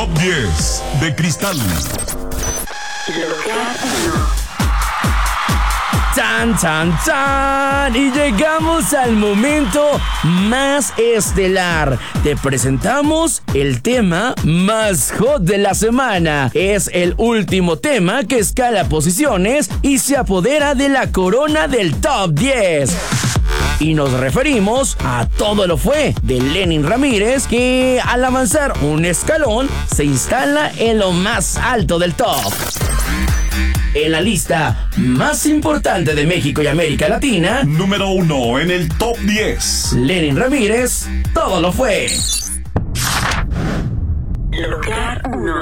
Top 10 de Cristal. Lugar 1. ¡Tan, tan, tan! Y llegamos al momento más estelar. Te presentamos el tema más hot de la semana. Es el último tema que escala posiciones y se apodera de la corona del Top 10. Y nos referimos a Todo lo fue de Lenin Ramírez, que al avanzar un escalón se instala en lo más alto del top. En la lista más importante de México y América Latina, Número 1 en el Top 10. Lenin Ramírez, Todo lo fue. Lugar 1.